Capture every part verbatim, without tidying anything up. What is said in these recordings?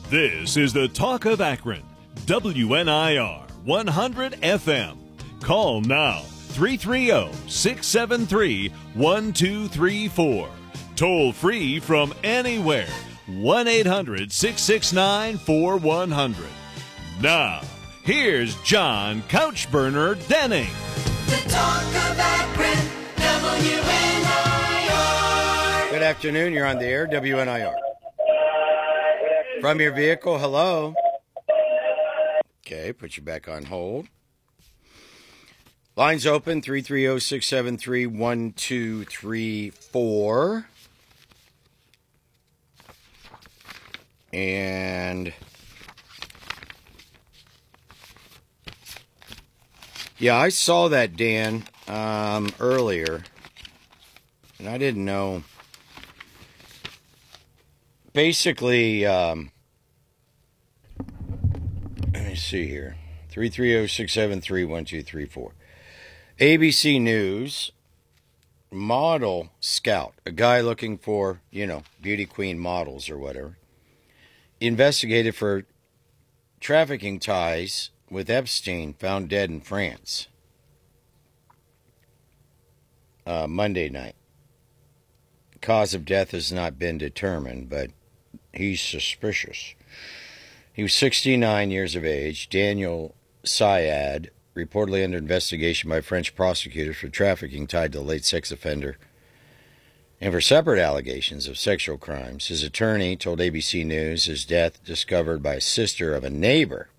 This is the Talk of Akron, W N I R one hundred F M. Call now, three three zero, six seven three, one two three four. Toll free from anywhere, one eight hundred, six six nine, four one zero zero. Now, here's John Couchburner Denning. The Talk of Akron, W N I R. Good afternoon. You're on the air, W N I R. From your vehicle, hello. Okay, put you back on hold. Lines open, three three zero, six seven three, one two three four. And yeah, I saw that, Dan, um, earlier, and I didn't know. Basically, um, let me see here. three three zero, six seven three, one two three four. A B C News, model scout, a guy looking for, you know, beauty queen models or whatever, investigated for trafficking ties with Epstein, found dead in France. Uh, Monday night. Cause of death has not been determined, but he's suspicious. He was sixty-nine years of age. Daniel Syed, reportedly under investigation by French prosecutors for trafficking tied to the late sex offender and for separate allegations of sexual crimes. His attorney told A B C News his death discovered by a sister of a neighbor.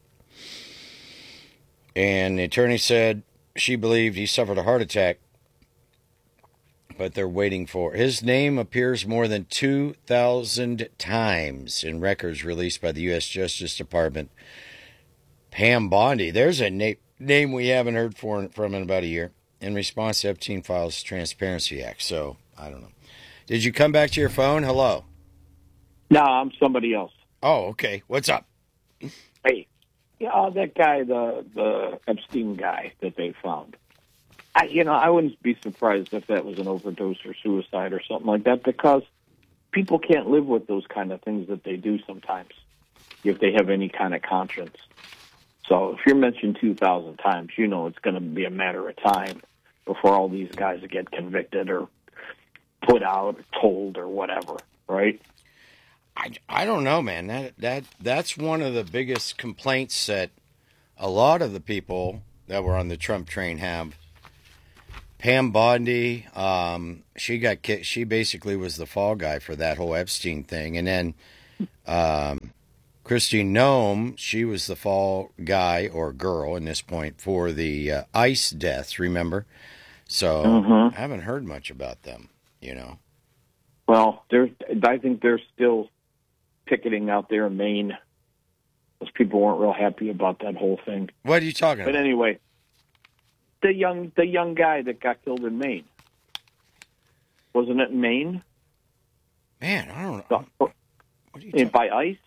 And the attorney said she believed he suffered a heart attack, but they're waiting for. His name appears more than two thousand times in records released by the U S Justice Department. Pam Bondi, there's a na- name we haven't heard for, from in about a year, in response to Epstein Files Transparency Act. So, I don't know. Did you come back to your phone? Hello? No, I'm somebody else. Oh, okay. What's up? Hey, yeah, that guy, the the Epstein guy that they found. I, you know, I wouldn't be surprised if that was an overdose or suicide or something like that, because people can't live with those kind of things that they do sometimes if they have any kind of conscience. So if you're mentioned two thousand times, you know it's going to be a matter of time before all these guys get convicted or put out or told or whatever, right? I, I don't know, man. That that That's one of the biggest complaints that a lot of the people that were on the Trump train have. Pam Bondi, um, she got ki- she basically was the fall guy for that whole Epstein thing, and then um, Christine Nome, she was the fall guy or girl in this point for the uh, ICE deaths. Remember? So Mm-hmm. I haven't heard much about them. You know. Well, there's, I think they're still picketing out there in Maine because people weren't real happy about that whole thing. What are you talking But about? anyway, the young the young guy that got killed in Maine. Wasn't it in Maine? Man, I don't know. What are you in, talking- by ICE?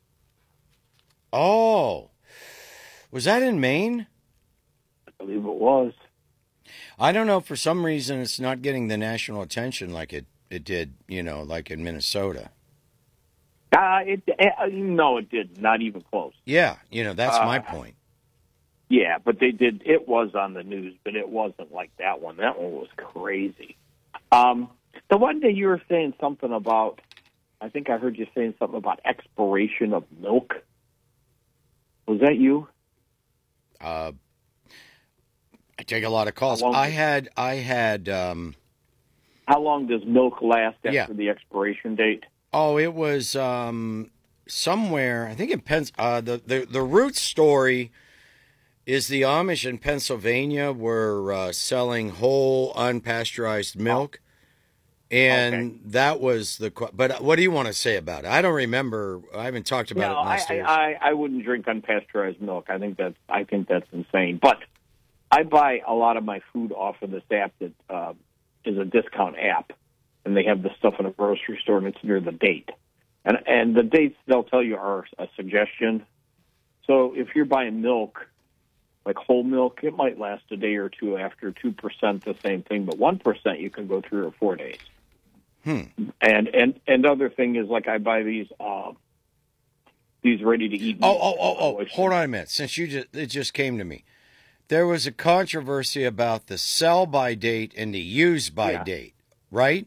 Oh, was that in Maine? I believe it was. I don't know. For some reason, it's not getting the national attention like it, it did, you know, like in Minnesota. Uh, it, uh, no, it did. Not even close. Yeah, you know, that's Uh, my point. Yeah, but they did. It was on the news, but it wasn't like that one. That one was crazy. Um, the one day you were saying something about, I think I heard you saying something about expiration of milk. Was that you? Uh, I take a lot of calls. How long- I had, I had, um, How long does milk last after Yeah. the expiration date? oh, it was um, somewhere, I think in Pens- uh, the, the, the root story is the Amish in Pennsylvania were uh, selling whole unpasteurized milk. And Okay. that was the, que- but what do you want to say about it? I don't remember. I haven't talked about No, it in I, last years. I, I wouldn't drink unpasteurized milk. I think that's I think that's insane. But I buy a lot of my food off of this app that uh, is a discount app, and they have the stuff in a grocery store, and it's near the date. And and the dates they'll tell you are a suggestion. So if you're buying milk, like whole milk, it might last a day or two after two percent, the same thing. But one percent, you can go three or four days. Hmm. And and and other thing is, like, I buy these uh, these ready-to-eat Oh, meals. oh, oh, oh! Which- Hold on a minute. Since you just it just came to me, there was a controversy about the sell-by date and the use-by Yeah. date, right?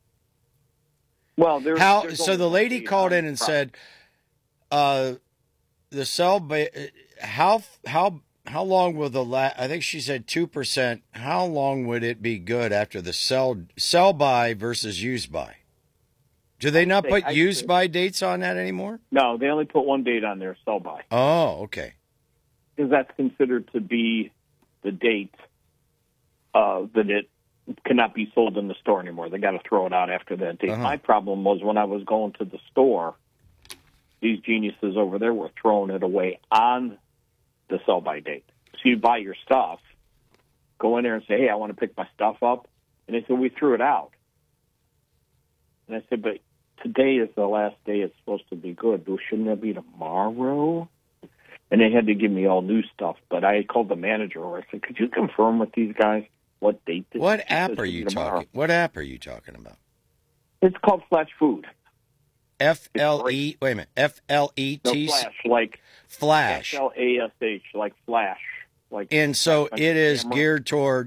Well, there's, How? there's So only the one lady date called on in the and product. said, uh, "The sell-by, how how how long will the la- I think she said two percent. How long would it be good after the sell sell-by versus use-by? Do they not say- put I'd use-by dates on that anymore? No, they only put one date on there, sell-by. Oh, okay. Because that's considered to be the date uh, that it cannot be sold in the store anymore. They got to throw it out after that date. Uh-huh. My problem was when I was going to the store, these geniuses over there were throwing it away on the sell-by date. So you buy your stuff, go in there and say, hey, I want to pick my stuff up. And they said, we threw it out. And I said, but today is the last day it's supposed to be good. Well, shouldn't it be tomorrow? And they had to give me all new stuff. But I called the manager. I said, could you confirm with these guys what date this What is? app This are is you tomorrow. talking? What app are you talking about? It's called Flash Food. F L E. Wait a minute. F L E No, T. Flash, like Flash. F L A S H, like Flash. Like And so like it is camera. geared toward.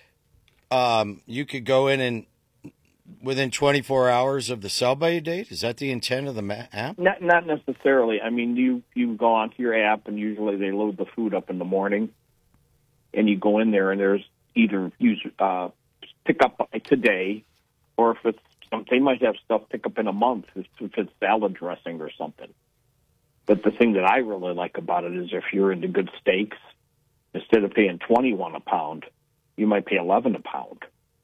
Um, you could go in and within twenty-four hours of the sell-by date. Is that the intent of the ma- app? Not not necessarily. I mean, you you go onto your app, and usually they load the food up in the morning, and you go in there, and there's either use uh, pick up today, or if it's they might have stuff pick up in a month if, if it's salad dressing or something. But the thing that I really like about it is if you're into good steaks, instead of paying twenty-one a pound, you might pay eleven a pound.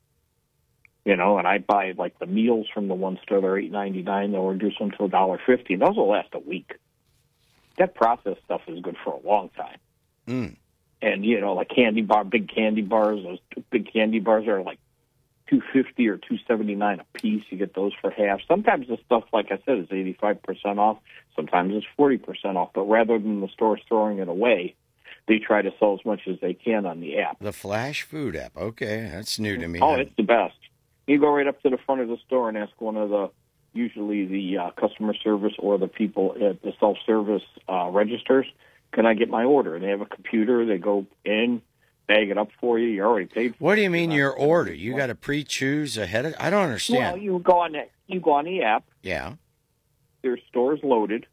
You know, and I buy like the meals from the one store, they're eight ninety nine. They'll reduce them to a dollar fifty. Those will last a week. That processed stuff is good for a long time. Mm. And you know, like candy bar, big candy bars. Those big candy bars are like two fifty or two seventy nine a piece. You get those for half. Sometimes the stuff, like I said, is eighty five percent off. Sometimes it's forty percent off. But rather than the stores throwing it away, they try to sell as much as they can on the app. The Flash Food app. Okay, that's new to me. Oh, it's the best. You go right up to the front of the store and ask one of the, usually the uh, customer service or the people at the self-service uh, registers, can I get my order? And they have a computer. They go in, bag it up for you. You already paid for it. What do you mean your order? You got to pre-choose ahead of? I don't understand. Well, you go on the, you go on the app. Yeah. Their store is loaded.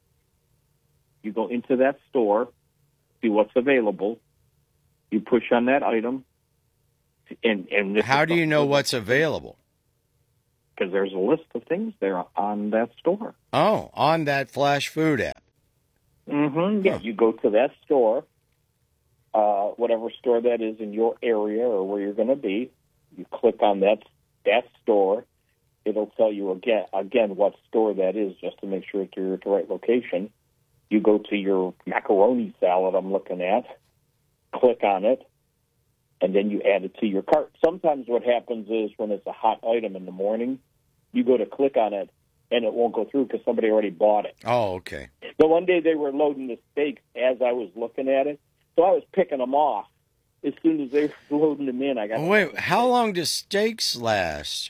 You go into that store, see what's available. You push on that item. And, and this How is do you know something- what's available? Because there's a list of things there on that store. Oh, on that Flash Food app. Mm-hmm. Yeah, Huh. you go to that store, uh, whatever store that is in your area or where you're going to be. You click on that that store. It'll tell you again again what store that is, just to make sure that you're at the right location. You go to your macaroni salad I'm looking at, click on it, and then you add it to your cart. Sometimes what happens is when it's a hot item in the morning, you go to click on it, and it won't go through because somebody already bought it. Oh, okay. But one day they were loading the steaks as I was looking at it, so I was picking them off. As soon as they were loading them in, I got. Oh, wait, how long do steaks last?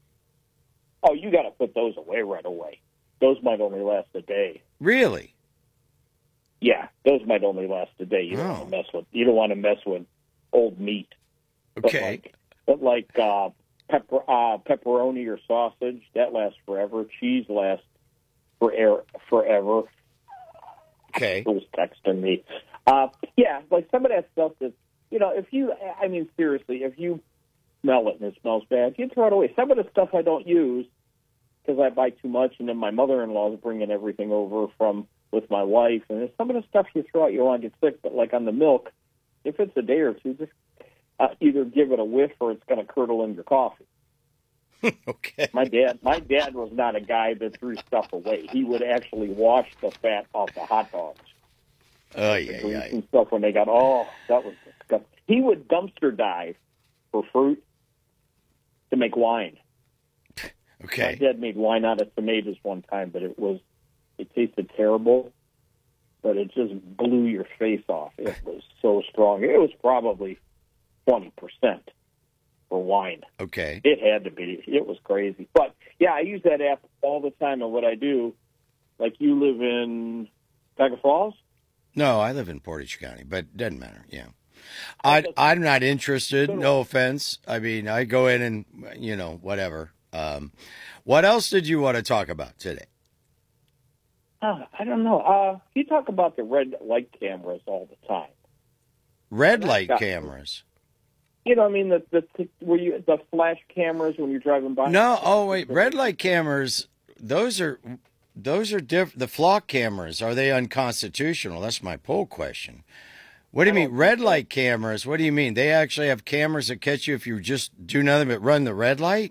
Oh, you got to put those away right away. Those might only last a day. Really? Yeah, those might only last a day. You don't Oh. want to mess with. You don't want to mess with old meat. But Okay. like, but like uh, pepper, uh, pepperoni or sausage, that lasts forever. Cheese lasts forever. Forever. Okay. Who's texting me? Uh, yeah, like some of that stuff that, you know, if you, I mean, seriously, if you smell it and it smells bad, you throw it away. Some of the stuff I don't use because I buy too much, and then my mother-in-law is bringing everything over from with my wife, and there's some of the stuff you throw out, you want to get sick, but like on the milk, if it's a day or two, just uh, either give it a whiff or it's going to curdle in your coffee. Okay. My dad, my dad was not a guy that threw stuff away. He would actually wash the fat off the hot dogs. Oh, The yeah, grease yeah. and stuff when they got, oh, that was disgusting. He would dumpster dive for fruit to make wine. My Okay. dad made wine out of tomatoes one time, but it was, it tasted terrible, but it just blew your face off. It was so strong. It was probably twenty percent for wine. Okay. It had to be. It was crazy. But, yeah, I use that app all the time, and what I do, like you live in Niagara Falls? No, I live in Portage County, but it doesn't matter. Yeah. I, I'm not interested. No offense. I mean, I go in and, you know, whatever. Um, what else did you want to talk about today? Uh, I don't know. Uh, you talk about the red light cameras all the time. Red light cameras. You know, I mean, the the where you the flash cameras when you're driving by. No, oh wait, red light cameras. Those are those are different. The flock cameras, are they unconstitutional? That's my poll question. What do you mean, red light cameras? What do you mean? They actually have cameras that catch you if you just do nothing but run the red light?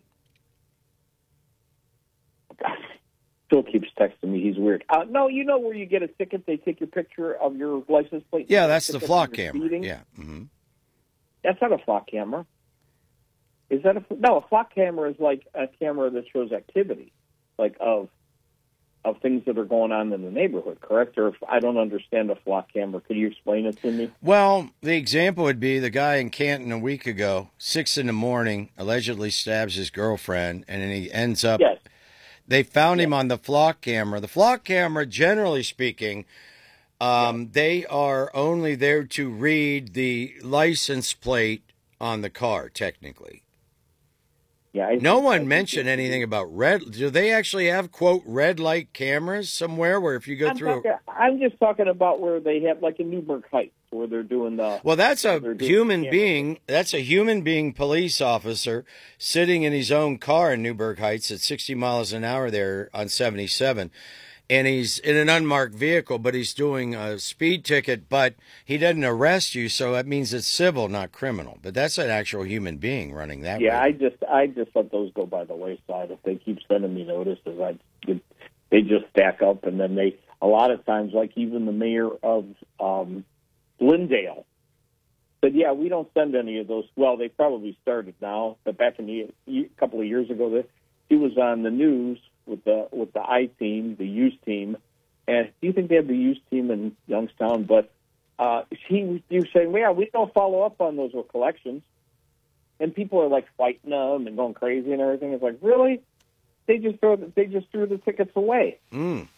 Phil keeps texting me. He's weird. Uh, no, you know where you get a ticket, they take your picture of your license plate. Yeah, that's the flock camera. Speeding. Yeah. Mm-hmm. That's not a flock camera. Is that a no? A flock camera is like a camera that shows activity, like of of things that are going on in the neighborhood. Correct? Or if I don't understand a flock camera, could you explain it to me? Well, the example would be the guy in Canton a week ago, six in the morning, allegedly stabs his girlfriend, and then he ends up. Yes. They found him on the flock camera. The flock camera, generally speaking, um, yeah. they are only there to read the license plate on the car, technically. Yeah. I no one mentioned anything about red. Do they actually have, quote, red light cameras somewhere where if you go I'm through... Talking, I'm just talking about where they have, like in Newburgh Heights, where they're doing the... Well, that's a human being. That's a human being police officer sitting in his own car in Newburgh Heights at sixty miles an hour there on seventy-seven. And he's in an unmarked vehicle, but he's doing a speed ticket, but he doesn't arrest you, so that means it's civil, not criminal. But that's an actual human being running that Yeah, way. I just I just let those go by the wayside. If they keep sending me notices, I they just stack up, and then they, a lot of times, like even the mayor of um, Glendale said, yeah, we don't send any of those. Well, they probably started now, but back in the a couple of years ago, that he was on the news with the with the I team, the youth team, and do you think they have the youth team in Youngstown? But uh, he, he was saying, well, yeah, we don't follow up on those collections, and people are like fighting them and going crazy and everything. It's like, really? They just throw the, they just threw the tickets away. Mm.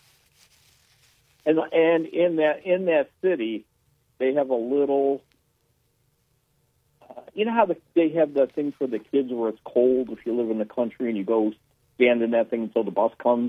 And and in that in that city, they have a little. Uh, you know how the, they have the thing for the kids where it's cold if you live in the country and you go stand in that thing until the bus comes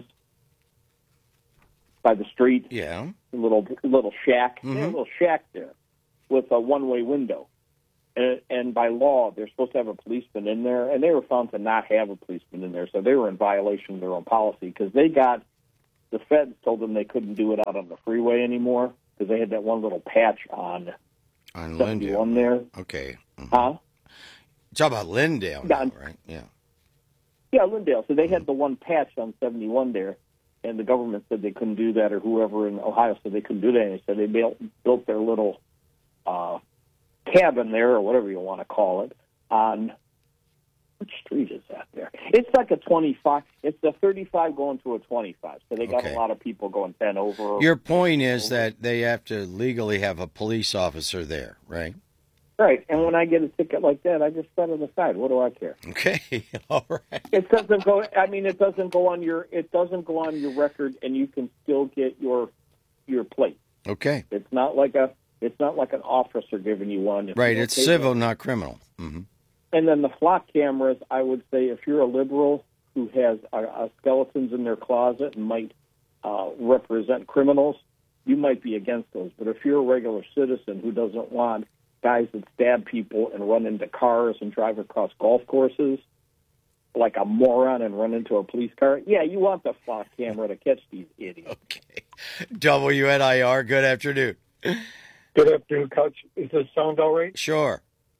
by the street. Yeah, a little little shack. Mm-hmm. They have a little shack there with a one way window, and, and by law they're supposed to have a policeman in there, and they were found to not have a policeman in there, so they were in violation of their own policy because they got the feds told them they couldn't do it out on the freeway anymore because they had that one little patch on on seventy-one Lindale. there. Okay, mm-hmm. Huh? Talk about Lindale, now, right? Yeah. Yeah, Lindale. So they had the one patch on seventy-one there, and the government said they couldn't do that, or whoever in Ohio said they couldn't do that. And they said they built, built their little uh, cabin there, or whatever you want to call it, on, which street is that there? It's like a twenty-five. It's a thirty-five going to a twenty-five. So they got Okay. a lot of people going ten over. Your point is that they have to legally have a police officer there, right? Right, and when I get a ticket like that, I just set it aside. What do I care? Okay, all right. It doesn't go. I mean, it doesn't go on your. It doesn't go on your record, and you can still get your your plate. Okay. It's not like a. It's not like an officer giving you one. If Right, you it's don't take civil, it. not criminal. Mm-hmm. And then the flock cameras, I would say, if you're a liberal who has uh, uh, skeletons in their closet and might uh, represent criminals, you might be against those. But if you're a regular citizen who doesn't want guys that stab people and run into cars and drive across golf courses like a moron and run into a police car, yeah, you want the flock camera to catch these idiots. Okay. W N I R, good afternoon. Good afternoon, Coach. Is this sound all right? Sure.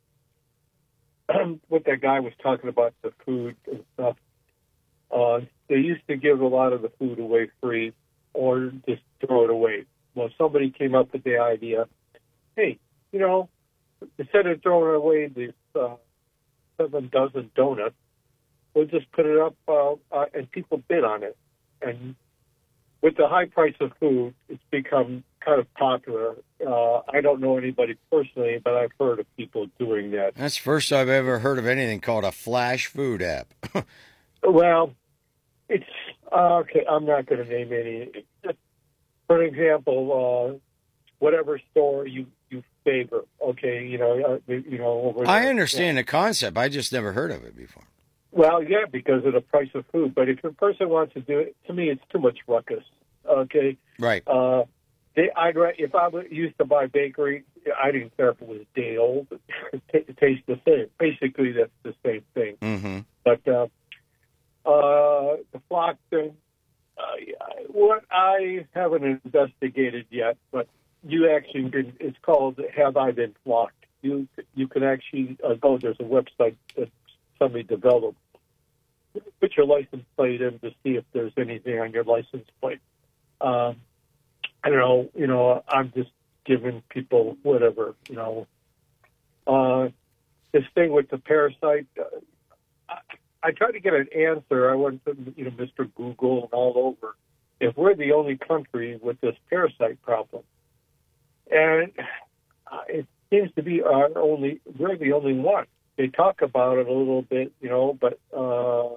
What that guy was talking about, the food and stuff, uh, they used to give a lot of the food away free or just throw it away. Well, somebody came up with the idea, hey, you know, instead of throwing away the uh, seven dozen donuts, we'll just put it up uh, uh, and people bid on it. And with the high price of food, it's become kind of popular. Uh, I don't know anybody personally, but I've heard of people doing that. That's the first I've ever heard of anything called a flash food app. Well, it's uh, okay. I'm not going to name any. It's just, for example, uh, whatever store you, you favor, okay, you know, uh, you know. Over I there. understand the concept. I just never heard of it before. Well, yeah, because of the price of food. But if a person wants to do it, to me, it's too much ruckus. Okay. Right. Uh, they, I'd ra- if I w- used to buy bakery, I didn't care if it was a day old. It, t- it tastes the same. Basically, that's the same thing. Mm-hmm. But uh, uh, the flock thing, uh, what I haven't investigated yet, but you actually been, it's called Have I Been Flocked? You you can actually uh, go, there's a website that somebody developed. Put your license plate in to see if there's anything on your license plate. Um, I don't know, you know, I'm just giving people whatever, you know. Uh, this thing with the parasite, uh, I, I tried to get an answer. I went to, you know, Mister Google and all over. If we're the only country with this parasite problem, and uh, it seems to be our only, we're the only one. They talk about it a little bit, you know, but uh,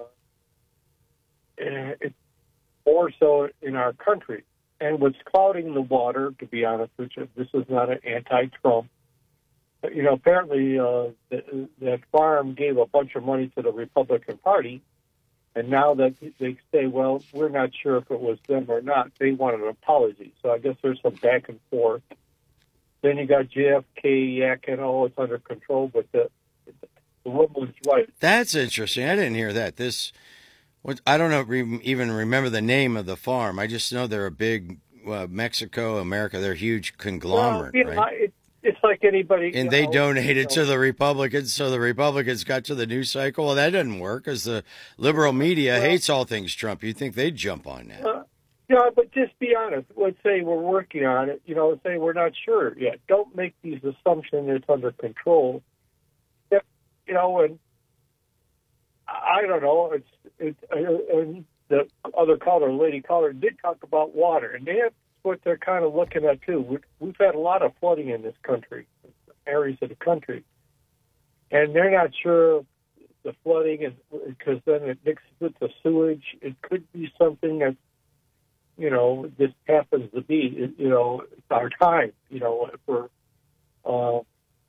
it's more so in our country. And what's clouding the water, to be honest with you, this is not an anti-Trump. But, you know, apparently uh, the, that farm gave a bunch of money to the Republican Party, and now that they say, well, we're not sure if it was them or not, they want an apology. So I guess there's some back and forth. Then you got J F K yakking, oh, it's under control, but the, the woman's right. That's interesting. I didn't hear that. This, what, I don't know, re, even remember the name of the farm. I just know they're a big uh, Mexico, America. They're a huge conglomerate, well, you know, right? It, it's like anybody. And they know, donated you know, to the Republicans, so the Republicans got to the news cycle. Well, that didn't work because the liberal media well, hates all things Trump. You'd think they'd jump on that. Uh, yeah, but just be honest. Let's say we're working on it. You know, let's say we're not sure yet. Don't make these assumptions it's under control. If, you know, and I don't know. It's it's uh, and the other caller, lady caller, did talk about water, and that's what they're kind of looking at too. We've, we've had a lot of flooding in this country, areas of the country, and they're not sure the flooding is because then it mixes with the sewage. It could be something that, you know, this happens to be. You know, it's our time. You know, for uh,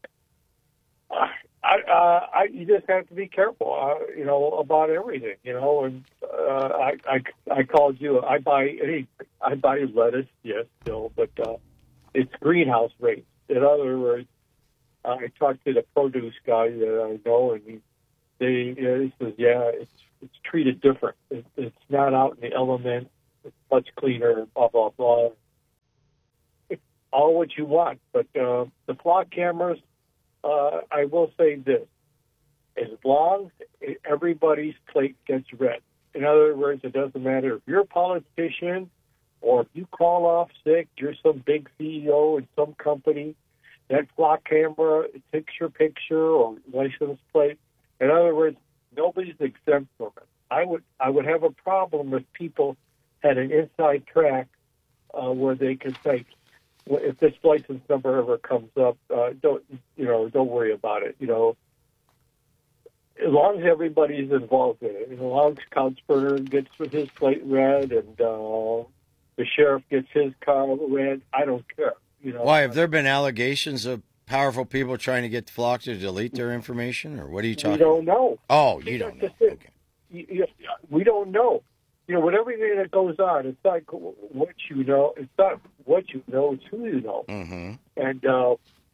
I, uh, I, you just have to be careful, uh, you know, about everything, you know. And uh, I, I, I called you. I buy any, I buy lettuce, yes, still, but uh, it's greenhouse rates. In other words, I talked to the produce guy that I know, and he, they, you know, he says, yeah, it's it's treated different. It, it's not out in the elements. It's much cleaner. Blah blah blah. It's all what you want, but uh, the flock cameras. Uh, I will say this. As long as everybody's plate gets read. In other words, it doesn't matter if you're a politician or if you call off sick, you're some big C E O in some company, that flock camera takes your picture or license plate. In other words, nobody's exempt from it. I would I would have a problem if people had an inside track uh, where they could say, if this license number ever comes up, uh, don't you know? Don't worry about it. You know, as long as everybody's involved in it, as long as Counselor gets his plate read and uh, the sheriff gets his car read, I don't care. You know, why have there been allegations of powerful people trying to get the flock to delete their information, or what are you talking? We don't about? know. Oh, you don't know. Okay. You, you, we don't know. You know, with everything that goes on, it's not what you know. It's not what you know. It's who you know. Mm-hmm. And uh,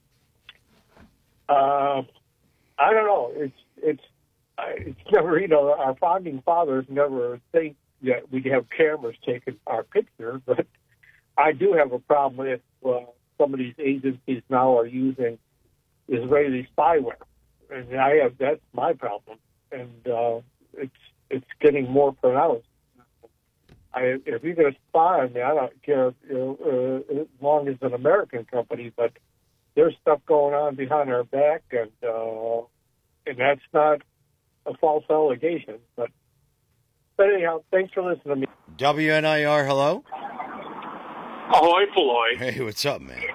uh, I don't know. It's it's it's never. You know, our founding fathers never think that we'd have cameras taking our picture. But I do have a problem if uh, some of these agencies now are using Israeli spyware, and I have that's my problem. And uh, it's it's getting more pronounced. I, if you're going to spy on me, I don't care you know, uh, as long as it's an American company, but there's stuff going on behind our back, and uh, and that's not a false allegation. But, but anyhow, thanks for listening to me. W N I R, hello? Ahoy, Floyd. Hey, what's up, man?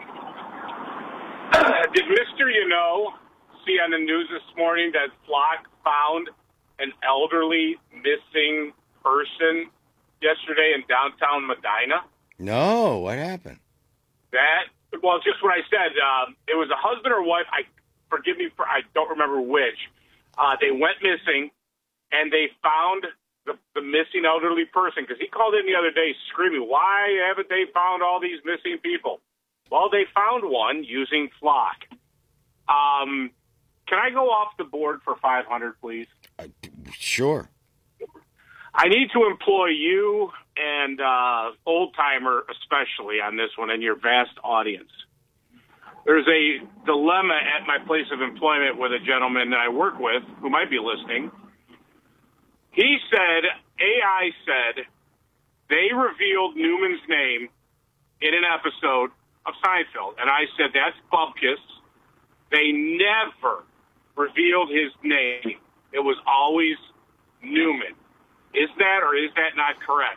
Did Mister You Know see on the news this morning that Flock found an elderly missing person yesterday in downtown Medina? No, what happened? That, well, just what I said. Um, it was a husband or wife. I forgive me for I don't remember which. Uh, they went missing, and they found the, the missing elderly person because he called in the other day screaming, "Why haven't they found all these missing people?" Well, they found one using Flock. Um, can I go off the board for five hundred, please? Uh, sure. I need to employ you and uh, Old Timer especially on this one and your vast audience. There's a dilemma at my place of employment with a gentleman that I work with who might be listening. He said, A I said, they revealed Newman's name in an episode of Seinfeld. And I said, that's bupkis. They never revealed his name. It was always Newman. Is that or is that not correct?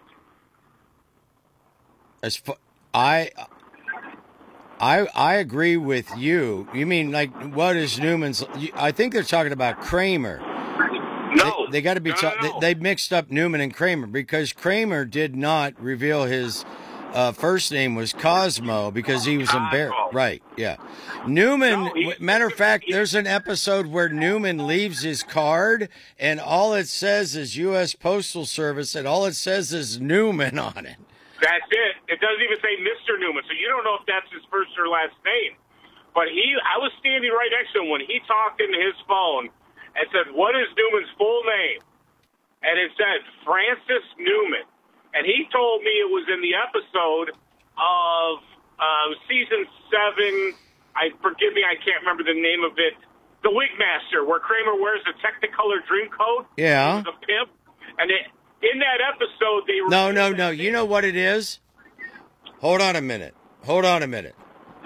As fu- I, I, I agree with you. You mean like what is Newman's? I think they're talking about Kramer. No, they, they got to be. No, ta- no, no. They, they mixed up Newman and Kramer because Kramer did not reveal his uh, first name was Cosmo because he was Cosmo. embarrassed. Right? Yeah. Newman. No, he- w- matter of fact, there's an episode where Newman leaves his card and all it says is U S Postal Service, and all it says is Newman on it. That's it. It doesn't even say Mister Newman, so you don't know if that's his first or last name. But he, I was standing right next to him when he talked into his phone and said, "What is Newman's full name?" And it said Francis Newman. And he told me it was in the episode of uh, season seven. I forgive me, I can't remember the name of it. The Wigmaster, where Kramer wears a Technicolor dream coat. Yeah. He was a pimp, and it, in that episode they were No, no, no. You know what it is? Hold on a minute. Hold on a minute.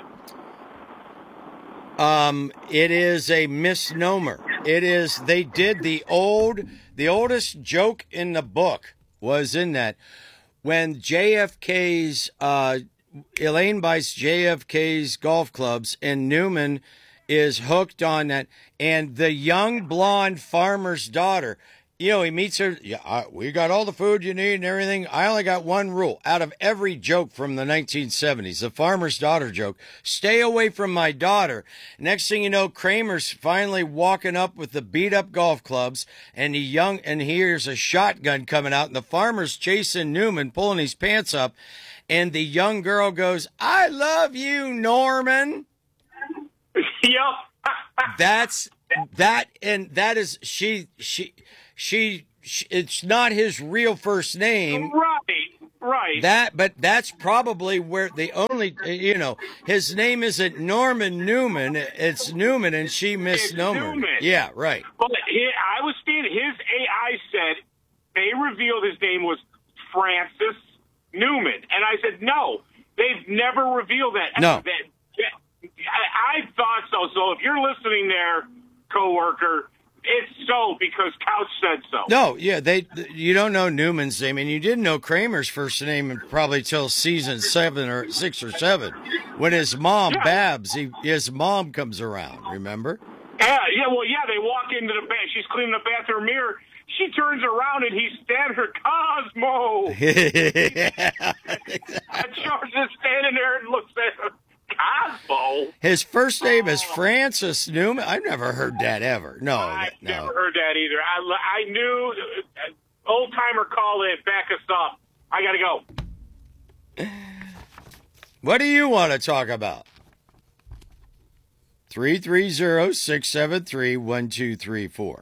Um, it is a misnomer. It is, they did the old, the oldest joke in the book was in that when J F K's, uh, Elaine buys J F K's golf clubs and Newman is hooked on that. And the young blonde farmer's daughter, you know, he meets her. Yeah, I, we got all the food you need and everything. I only got one rule out of every joke from the nineteen seventies, the farmer's daughter joke. Stay away from my daughter. Next thing you know, Kramer's finally walking up with the beat up golf clubs and the young, and here's a shotgun coming out and the farmer's chasing Newman, pulling his pants up. And the young girl goes, "I love you, Norman." Yep. That's that. And that is, she, she, She, she, it's not his real first name. Right, right. That, but that's probably where the only, you know, his name isn't Norman Newman. It's Newman, and she misnomered. Newman. Yeah, right. But he, I was seeing his A I said they revealed his name was Francis Newman, and I said no, they've never revealed that. No. That, I, I thought so. So if you're listening there, coworker, it's so because Couch said so. No, yeah, they. You don't know Newman's name, and you didn't know Kramer's first name probably till season seven or six or seven, when his mom Yeah. Babs, he, his mom comes around. Remember? Yeah, yeah, well, yeah, they walk into the bed. She's cleaning the bathroom mirror. She turns around and he's standing her Cosmo. George is standing there and looks at her. Cosmo? His first name is Francis Newman. I've never heard that ever. No, I've no. never heard that either. I, I knew. Uh, old timer call in. Back us up. I got to go. What do you want to talk about? three three zero, six seven three, one two three four.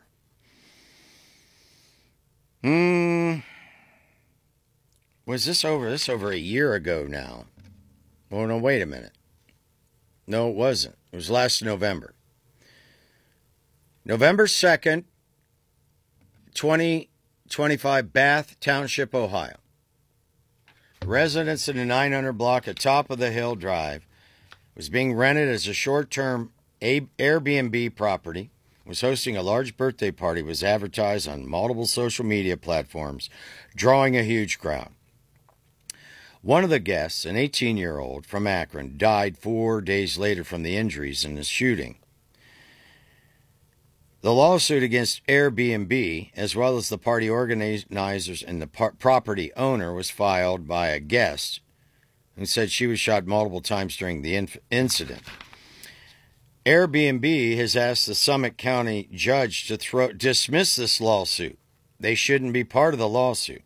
Hmm. Was this over? This over a year ago now. Oh, no, wait a minute. No, it wasn't. It was last November. November second, twenty twenty-five, Bath Township, Ohio. Residents in the nine hundred block at Top of the Hill Drive was being rented as a short-term Airbnb property, was hosting a large birthday party, was advertised on multiple social media platforms, drawing a huge crowd. One of the guests, an eighteen-year-old from Akron, died four days later from the injuries in the shooting. The lawsuit against Airbnb, as well as the party organizers and the par- property owner, was filed by a guest who said she was shot multiple times during the inf- incident. Airbnb has asked the Summit County judge to throw, dismiss this lawsuit. They shouldn't be part of the lawsuit.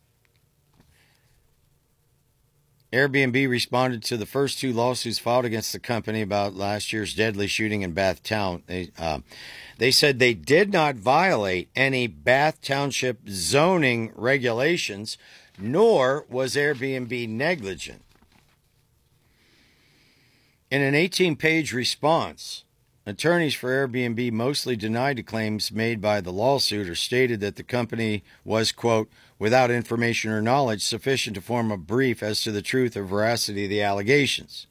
Airbnb responded to the first two lawsuits filed against the company about last year's deadly shooting in Bath Town. They, uh, they said they did not violate any Bath Township zoning regulations, nor was Airbnb negligent. In an eighteen-page response, attorneys for Airbnb mostly denied the claims made by the lawsuit or stated that the company was, quote, without information or knowledge sufficient to form a brief as to the truth or veracity of the allegations.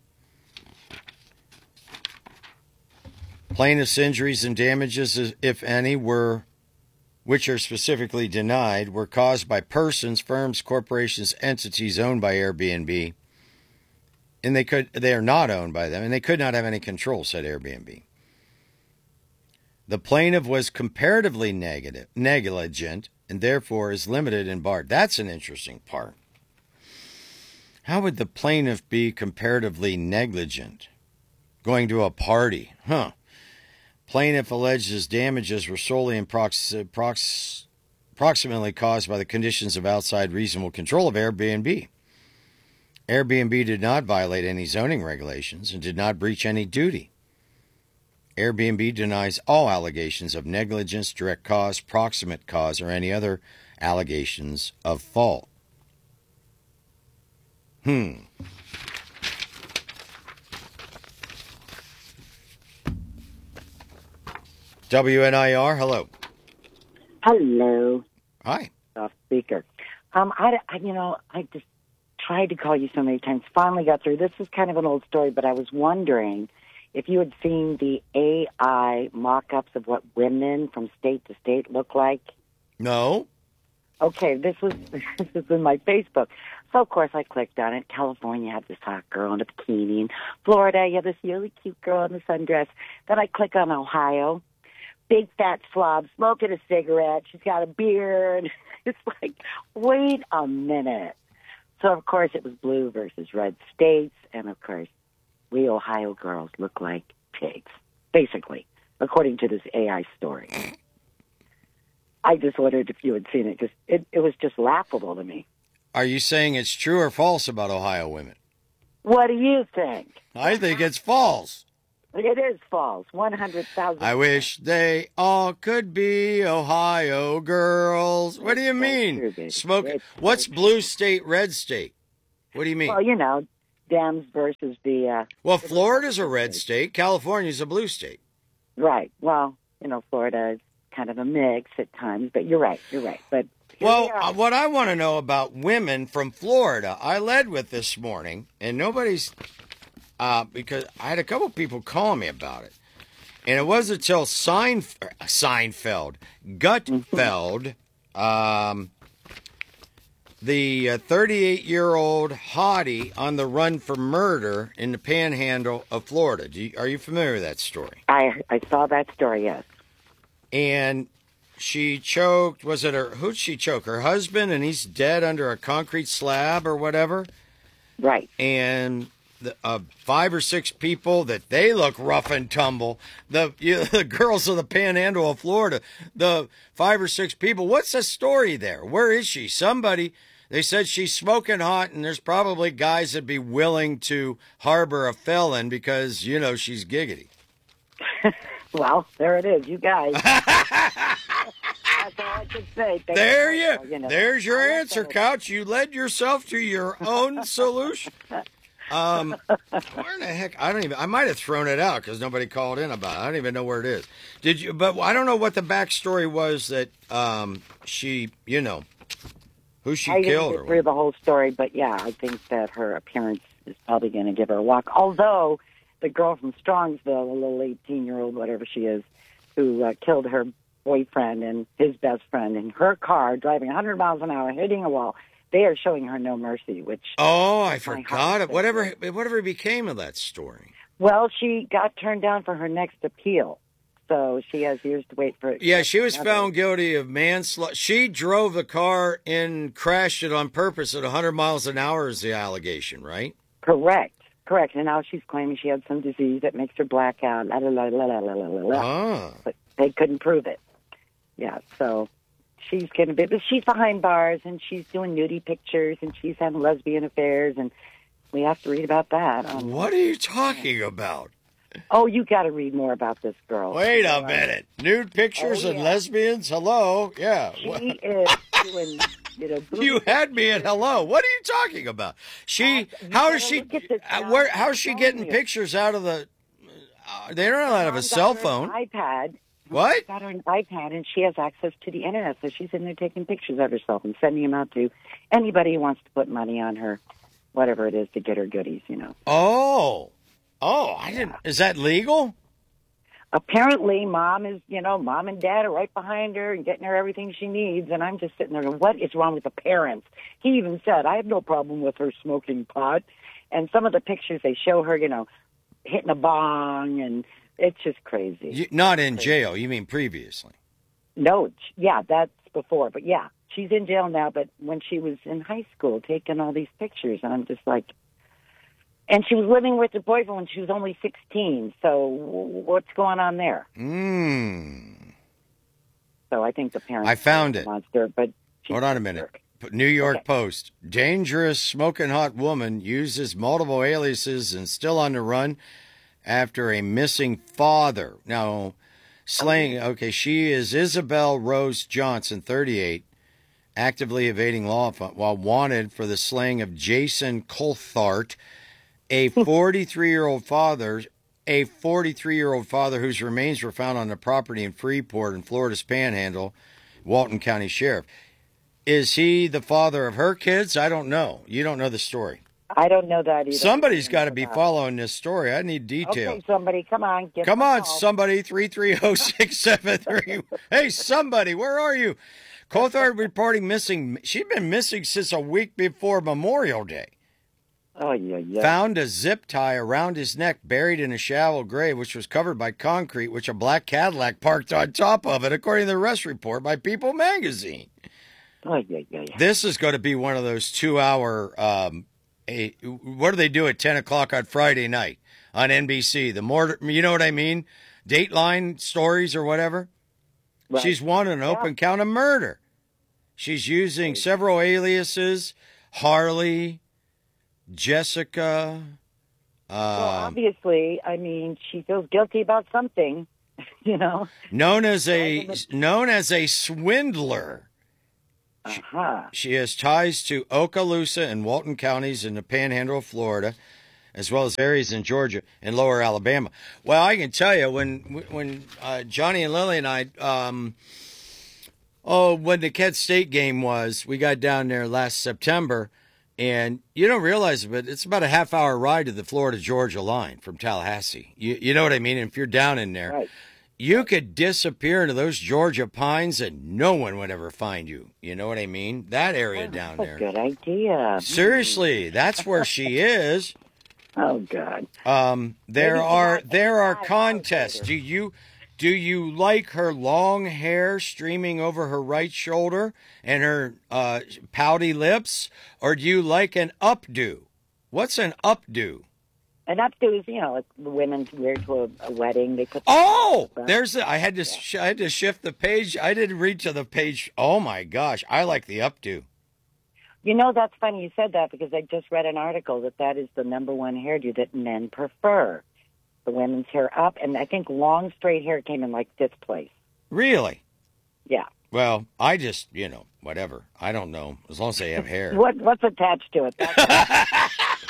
Plaintiff's injuries and damages, if any, were, which are specifically denied, were caused by persons, firms, corporations, entities owned by Airbnb, and they could they are not owned by them, and they could not have any control, said Airbnb. The plaintiff was comparatively negative, negligent, and therefore is limited and barred. That's an interesting part. How would the plaintiff be comparatively negligent? Going to a party, huh? Plaintiff alleges damages were solely and prox- prox- approximately caused by the conditions of outside reasonable control of Airbnb. Airbnb did not violate any zoning regulations and did not breach any duty. Airbnb denies all allegations of negligence, direct cause, proximate cause, or any other allegations of fault. Hmm. W N I R, hello. Hello. Hi. Off speaker. Um, I, I, you know, I just tried to call you so many times. Finally got through. This is kind of an old story, but I was wondering if you had seen the A I mock-ups of what women from state to state look like. No. Okay, this was this was in my Facebook. So, of course, I clicked on it. California had this hot girl in a bikini. In Florida, you have this really cute girl in a sundress. Then I click on Ohio. Big fat slob, smoking a cigarette. She's got a beard. It's like, wait a minute. So, of course, it was blue versus red states. And, of course, we Ohio girls look like pigs, basically, according to this A I story. I just wondered if you had seen it, because it, it was just laughable to me. Are you saying it's true or false about Ohio women? What do you think? I think it's false. It is false. one hundred thousand. I wish they all could be Ohio girls. What do you mean? Smoke. What's blue state, red state? What do you mean? Well, you know, Dems versus the... Uh, well, Florida's a red state. California's a blue state. Right. Well, you know, Florida is kind of a mix at times, but you're right. You're right. But well, uh, what I want to know about women from Florida, I led with this morning, and nobody's... Uh, because I had a couple people calling me about it. And it wasn't until Seinf- Seinfeld, Gutfeld, um, the uh, thirty-eight-year-old hottie on the run for murder in the panhandle of Florida. Do you, are you familiar with that story? I I saw that story, yes. And she choked, was it her, who'd she choke? Her husband, and he's dead under a concrete slab or whatever? Right. And... The, uh, five or six people that they look rough and tumble. The you know, the girls of the Panhandle of Florida, the five or six people. What's the story there? Where is she? Somebody, they said she's smoking hot, and there's probably guys that'd be willing to harbor a felon because, you know, she's giggity. Well, there it is, you guys. That's all I can say. Thank there you. you, Well, you know, there's your I answer, like Couch. You led yourself to your own solution. Um, where in the heck? I don't even. I might have thrown it out because nobody called in about it. I don't even know where it is. Did you? But I don't know what the backstory was that um she, you know, who she I killed. didn't Or get through the whole story, but yeah, I think that her appearance is probably going to give her a walk. Although the girl from Strongsville, a little eighteen-year-old, whatever she is, who uh, killed her boyfriend and his best friend in her car, driving one hundred miles an hour, hitting a wall. They are showing her no mercy, which... Oh, I forgot it. Whatever, whatever became of that story. Well, she got turned down for her next appeal, so she has years to wait for it. Yeah, she was found guilty of manslaughter. She drove the car and crashed it on purpose at one hundred miles an hour is the allegation, right? Correct. Correct. And now she's claiming she had some disease that makes her black out. La, la, la, la, la, la, la, la. Ah. But they couldn't prove it. Yeah, so she's getting a bit, but she's behind bars and she's doing nudie pictures and she's having lesbian affairs, and we have to read about that. Um, What are you talking about? oh, you got to read more about this girl. Wait a minute. Nude pictures Oh, and yeah. lesbians? Hello? Yeah. She What- is doing, you know, You had me at hello. What are you talking about? She, Uh, you how gotta is she, look at this uh, now. where, how's she I'm getting telling you. pictures out of the, uh, they don't have Mom a got cell her phone. An iPad. What? Got her an iPad, and she has access to the internet, so she's in there taking pictures of herself and sending them out to anybody who wants to put money on her, whatever it is, to get her goodies, you know. Oh. Oh, I didn't, is that legal? Apparently, mom is, you know, mom and dad are right behind her and getting her everything she needs, and I'm just sitting there going, what is wrong with the parents? He even said, I have no problem with her smoking pot, and some of the pictures, they show her, you know, hitting a bong, and it's just crazy. You, not in jail, you mean previously? No, yeah, that's before, but yeah, she's in jail now, but when she was in high school taking all these pictures, and I'm just like, and she was living with her boyfriend when she was only sixteen, so w- what's going on there? Mmm. So I think the parents... I found it. Monster, but she's Hold on a minute. New York Okay. Post. Dangerous smoking hot woman uses multiple aliases and still on the run after a missing father. Now, slaying, okay, she is Isabel Rose Johnson, thirty-eight, actively evading law while wanted for the slaying of Jason Coulthart, a forty-three-year-old father, a forty-three-year-old father whose remains were found on the property in Freeport in Florida's Panhandle, Walton County Sheriff. Is he the father of her kids? I don't know. You don't know the story. I don't know that either. Somebody's got to be following this story. I need detail. Okay, somebody, come on. Give Come them a on, call. somebody, three three zero, six seven three. Hey, somebody, where are you? Coulthard reporting missing. She'd been missing since a week before Memorial Day. Oh, yeah, yeah. Found a zip tie around his neck, buried in a shallow grave, which was covered by concrete, which a black Cadillac parked on top of it, according to the arrest report by People magazine. Oh, yeah, yeah, yeah. This is going to be one of those two-hour. Um, a, what do they do at ten o'clock on Friday night on N B C? The more, you know what I mean? Dateline stories or whatever. Right. She's wanted an open count of murder. She's using several aliases: Harley, Jessica. Well, Um, obviously, I mean, she feels guilty about something, you know. known as a known as a swindler. Uh-huh. She has ties to Okaloosa and Walton counties in the Panhandle of Florida, as well as areas in Georgia and Lower Alabama. Well, I can tell you when when uh, Johnny and Lily and I, um, oh, when the Kent State game was, we got down there last September, and you don't realize it, but it's about a half hour ride to the Florida Georgia line from Tallahassee. You you know what I mean? And if you're down in there. Right. You could disappear into those Georgia pines and no one would ever find you. You know what I mean? That area down That's a there. good idea. Seriously, that's where she is. Oh, God. Um, there Maybe are not there are five contests. hours Do you do you like her long hair streaming over her right shoulder and her uh, pouty lips, or do you like an updo? What's an updo? An updo is, you know, like the women wear to a, a wedding. They put. Oh, there's the, I had to sh- I had to shift the page. I didn't read to the page. Oh my gosh, I like the updo. You know, that's funny you said that because I just read an article that that is the number one hairdo that men prefer. The women's hair up, and I think long straight hair came in like fifth place. Really? Yeah. Well, I just, you know, whatever. I don't know. As long as they have hair. What what's attached to it? That's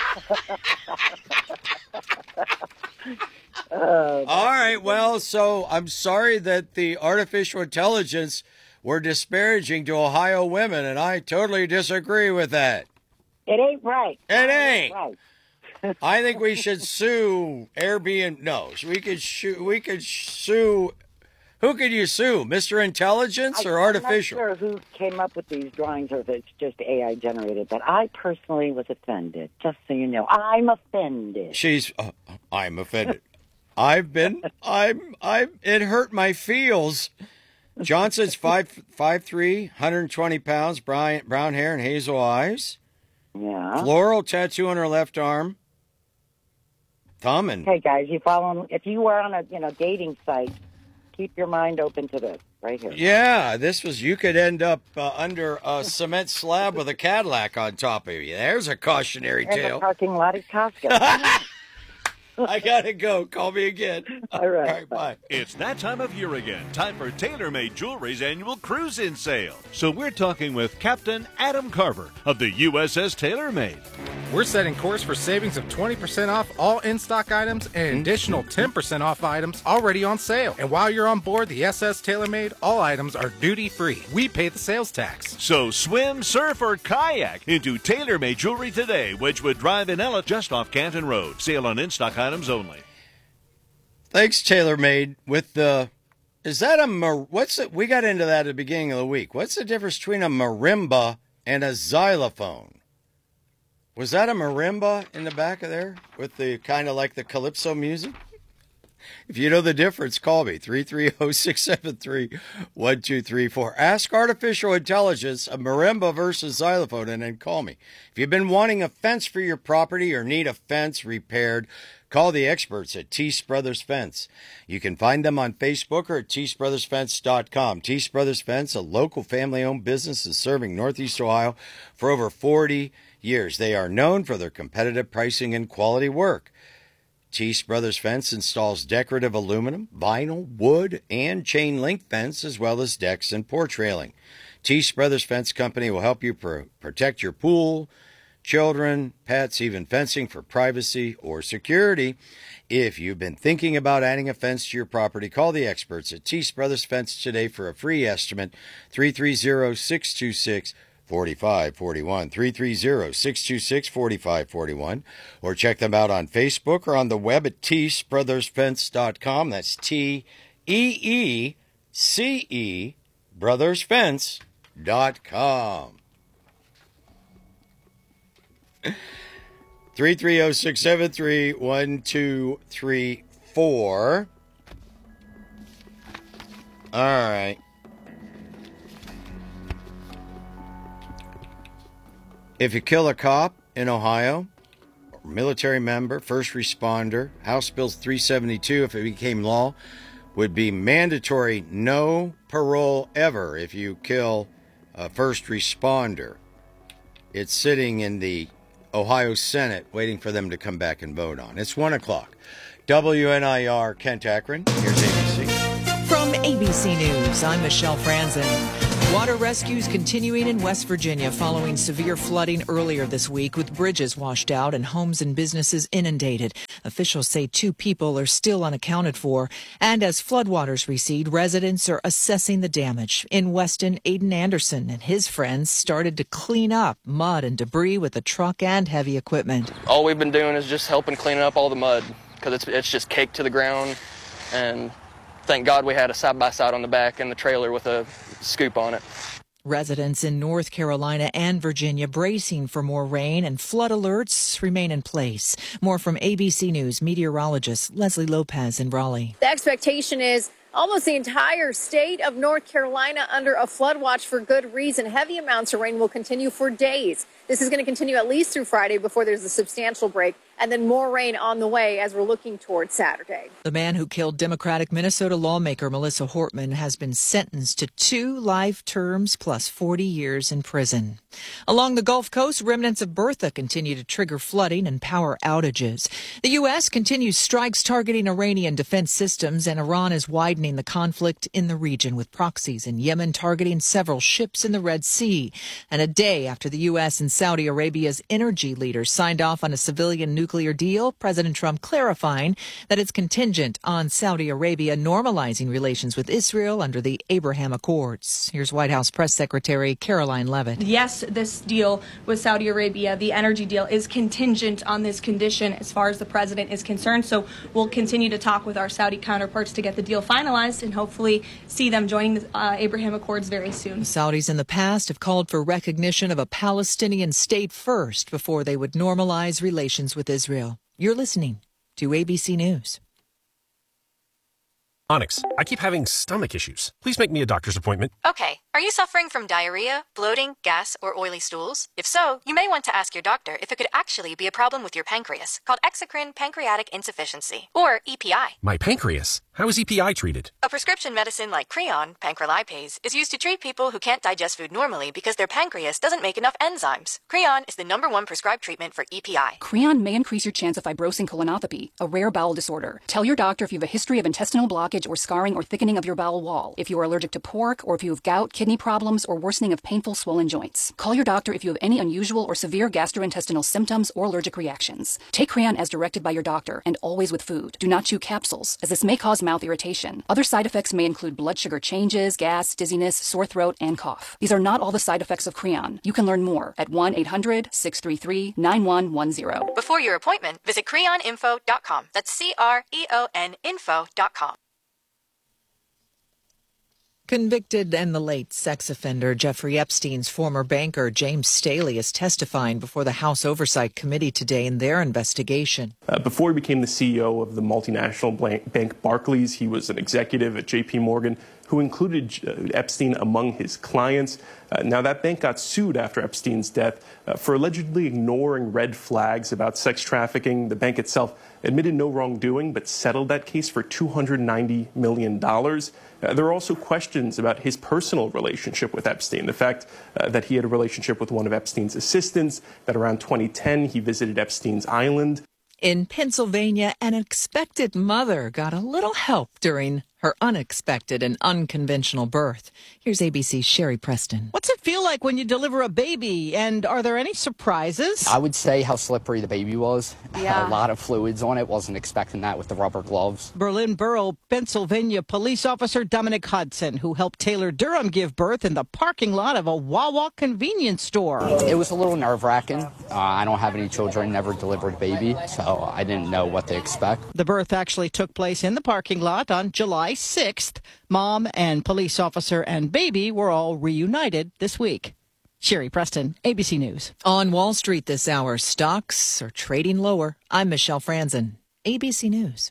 uh, All right. Well, so I'm sorry that the artificial intelligence were disparaging to Ohio women, and I totally disagree with that. it ain't right. It ain't. Right. I think we should sue Airbnb. No, we could sue. We could sue. Who could you sue, Mister Intelligence or I, artificial? I'm not sure who came up with these drawings or if it's just A I generated, but I personally was offended. Just so you know, I'm offended. She's. Uh, I'm offended. I've been. I'm. I. It hurt my feels. Johnson's five five three, one hundred twenty pounds, brown brown hair and hazel eyes. Yeah. Floral tattoo on her left arm. coming. Hey guys, you follow? If you were on a you know dating site, keep your mind open to this right here. Yeah, this was, you could end up uh, under a cement slab with a Cadillac on top of you. There's a cautionary In the tale. parking lot at Costco. I gotta go. Call me again. All right. All right, bye. It's that time of year again. Time for TaylorMade Jewelry's annual cruise-in sale. So we're talking with Captain Adam Carver of the U S S TaylorMade. We're setting course for savings of twenty percent off all in-stock items and an additional ten percent off items already on sale. And while you're on board the S S TaylorMade, all items are duty-free. We pay the sales tax. So swim, surf, or kayak into TaylorMade Jewelry today, Wedgwood Drive in Ella, just off Canton Road. Sale on in-stock items only. Thanks, TaylorMade. With the, is that a, mar- what's it? We got into that at the beginning of the week. What's the difference between a marimba and a xylophone? Was that a marimba in the back of there with the kind of like the calypso music? If you know the difference, call me, three three zero, six seven three, one two three four. Ask artificial intelligence, a marimba versus xylophone, and then call me. If you've been wanting a fence for your property or need a fence repaired, call the experts at Teese Brothers Fence. You can find them on Facebook or at teese brothers fence dot com. Teese Brothers Fence, a local family-owned business, is serving Northeast Ohio for over forty years. They are known for their competitive pricing and quality work. Teese Brothers Fence installs decorative aluminum, vinyl, wood, and chain link fence, as well as decks and porch railing. Teese Brothers Fence Company will help you pro- protect your pool, children, pets, even fencing for privacy or security. If you've been thinking about adding a fence to your property, call the experts at Teese Brothers Fence today for a free estimate, three three zero, six two six, four five four one, three three zero, six two six, four five four one, or check them out on Facebook or on the web at teese brothers fence dot com. That's T E E C E brothers fence dot com. three three zero, six seven three, one two three four. All right. If you kill a cop in Ohio, military member, first responder, House Bill three seventy-two, if it became law, would be mandatory no parole ever if you kill a first responder. It's sitting in the Ohio Senate waiting for them to come back and vote on. It's one o'clock. W N I R, Kent Akron. Here's A B C. From A B C News, I'm Michelle Franzen. Water rescues continuing in West Virginia following severe flooding earlier this week, with bridges washed out and homes and businesses inundated. Officials say two people are still unaccounted for. And as floodwaters recede, residents are assessing the damage. In Weston, Aiden Anderson and his friends started to clean up mud and debris with a truck and heavy equipment. All we've been doing is just helping clean up all the mud because it's, it's just caked to the ground. And thank God we had a side-by-side on the back and the trailer with a scoop on it. Residents in North Carolina and Virginia bracing for more rain, and flood alerts remain in place. More from A B C News meteorologist Leslie Lopez in Raleigh. The expectation is almost the entire state of North Carolina under a flood watch for good reason. Heavy amounts of rain will continue for days. This is going to continue at least through Friday before there's a substantial break, and then more rain on the way as we're looking towards Saturday. The man who killed Democratic Minnesota lawmaker Melissa Hortman has been sentenced to two life terms plus forty years in prison. Along the Gulf Coast, remnants of Bertha continue to trigger flooding and power outages. The U S continues strikes targeting Iranian defense systems, and Iran is widening the conflict in the region, with proxies in Yemen targeting several ships in the Red Sea. And a day after the U S and Saudi Arabia's energy leaders signed off on a civilian nuclear deal, President Trump clarifying that it's contingent on Saudi Arabia normalizing relations with Israel under the Abraham Accords. Here's White House Press Secretary Caroline Leavitt. Yes, this deal with Saudi Arabia, the energy deal, is contingent on this condition as far as the president is concerned. So we'll continue to talk with our Saudi counterparts to get the deal finalized and hopefully see them joining the uh, Abraham Accords very soon. The Saudis in the past have called for recognition of a Palestinian state first before they would normalize relations with Israel. You're listening to A B C News. Onyx, I keep having stomach issues. Please make me a doctor's appointment. Okay, Are you suffering from diarrhea, bloating, gas, or oily stools? If so, you may want to ask your doctor if it could actually be a problem with your pancreas, called exocrine pancreatic insufficiency, or E P I. My pancreas? How is E P I treated? A prescription medicine like Creon, pancrelipase, is used to treat people who can't digest food normally because their pancreas doesn't make enough enzymes. Creon is the number one prescribed treatment for E P I. Creon may increase your chance of fibrosing colonopathy, a rare bowel disorder. Tell your doctor if you have a history of intestinal blockage or scarring or thickening of your bowel wall, if you are allergic to pork, or if you have gout, kidney problems, or worsening of painful swollen joints. Call your doctor if you have any unusual or severe gastrointestinal symptoms or allergic reactions. Take Creon as directed by your doctor, and always with food. Do not chew capsules, as this may cause mouth irritation. Other side effects may include blood sugar changes, gas, dizziness, sore throat, and cough. These are not all the side effects of Creon. You can learn more at one eight hundred, six three three, nine one one zero. Before your appointment, visit creon info dot com. That's C R E O N info dot com. Convicted and the late sex offender Jeffrey Epstein's former banker James Staley is testifying before the House Oversight Committee today in their investigation. Uh, before he became the C E O of the multinational bank Barclays, he was an executive at J P Morgan who included uh, Epstein among his clients. Uh, now, that bank got sued after Epstein's death uh, for allegedly ignoring red flags about sex trafficking. The bank itself admitted no wrongdoing, but settled that case for two hundred ninety million dollars. Uh, there are also questions about his personal relationship with Epstein. The fact uh, that he had a relationship with one of Epstein's assistants, that around twenty ten he visited Epstein's island. In Pennsylvania, an expected mother got a little help during her unexpected and unconventional birth. Here's A B C's Sherry Preston. What's it feel like when you deliver a baby, and are there any surprises? I would say how slippery the baby was. Yeah. A lot of fluids on it. Wasn't expecting that with the rubber gloves. Berlin Borough, Pennsylvania police officer Dominic Hudson, who helped Taylor Durham give birth in the parking lot of a Wawa convenience store. It was a little nerve-wracking. Uh, I don't have any children, never delivered a baby, so I didn't know what to expect. The birth actually took place in the parking lot on July sixth. Mom and police officer and baby were all reunited this week. Sherry Preston, A B C News. On Wall Street this hour, stocks are trading lower. I'm Michelle Franzen, A B C News.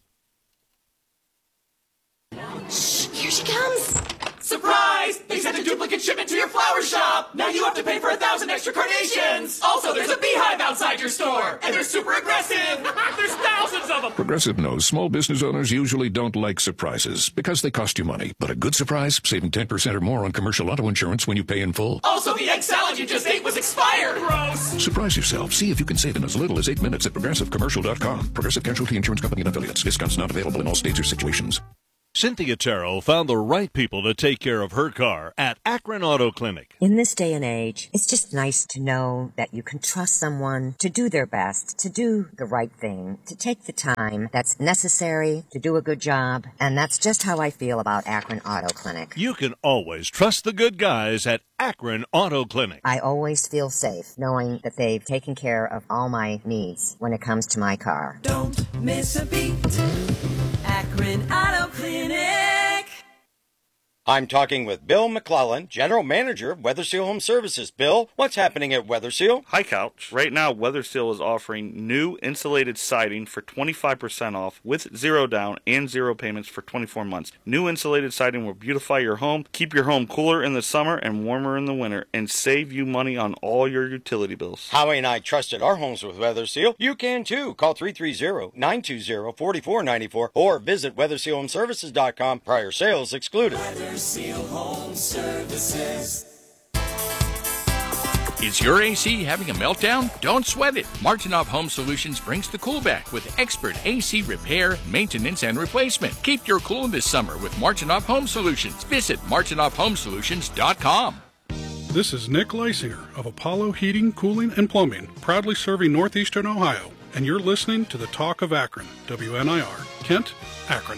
Shh, here she comes. Surprise! They sent a duplicate shipment to your flower shop. Now you have to pay for a thousand extra carnations. Also, there's a beehive outside your store, and they're super aggressive. There's thousands of them. Progressive knows small business owners usually don't like surprises because they cost you money. But a good surprise, saving ten percent or more on commercial auto insurance when you pay in full. Also, the egg salad you just ate was expired. Gross. Surprise yourself. See if you can save in as little as eight minutes at progressive commercial dot com. Progressive Casualty Insurance Company and affiliates. Discounts not available in all states or situations. Cynthia Terrell found the right people to take care of her car at Akron Auto Clinic. In this day and age, it's just nice to know that you can trust someone to do their best, to do the right thing, to take the time that's necessary to do a good job. And that's just how I feel about Akron Auto Clinic. You can always trust the good guys at Akron Auto Clinic. I always feel safe knowing that they've taken care of all my needs when it comes to my car. Don't miss a beat. Akron Auto Clinic. I'm talking with Bill McClellan, General Manager of WeatherSeal Home Services. Bill, what's happening at WeatherSeal? Hi, Couch. Right now, WeatherSeal is offering new insulated siding for twenty-five percent off with zero down and zero payments for twenty-four months. New insulated siding will beautify your home, keep your home cooler in the summer and warmer in the winter, and save you money on all your utility bills. Howie and I trusted our homes with WeatherSeal. You can too. Call three three zero, nine two zero, four four nine four or visit weather seal home services dot com. Prior sales excluded. WeatherSeal Home Services. Is your A C having a meltdown? Don't sweat it. Martinov Home Solutions brings the cool back with expert A C repair, maintenance, and replacement. Keep your cool this summer with Martinov Home Solutions. Visit martinov home solutions dot com. This is Nick Leisinger of Apollo Heating, Cooling, and Plumbing, proudly serving Northeastern Ohio. And you're listening to the Talk of Akron, W N I R, Kent, Akron.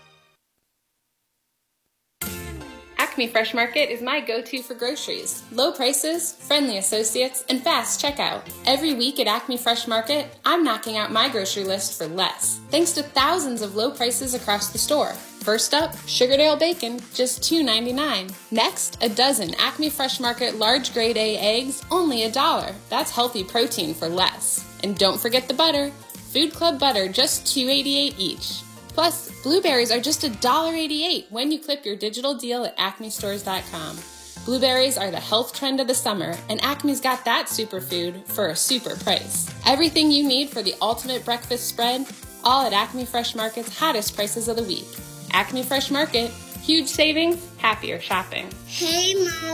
Acme Fresh Market is my go-to for groceries. Low prices, friendly associates, and fast checkout. Every week at Acme Fresh Market, I'm knocking out my grocery list for less, thanks to thousands of low prices across the store. First up, Sugardale bacon, just two ninety-nine. Next, a dozen Acme Fresh Market large grade A eggs, only a dollar. That's healthy protein for less. And don't forget the butter. Food Club butter, just two eighty-eight each. Plus, blueberries are just one dollar eighty-eight when you clip your digital deal at acme stores dot com. Blueberries are the health trend of the summer, and Acme's got that superfood for a super price. Everything you need for the ultimate breakfast spread, all at Acme Fresh Market's hottest prices of the week. Acme Fresh Market, huge savings, happier shopping. Hey, Mom.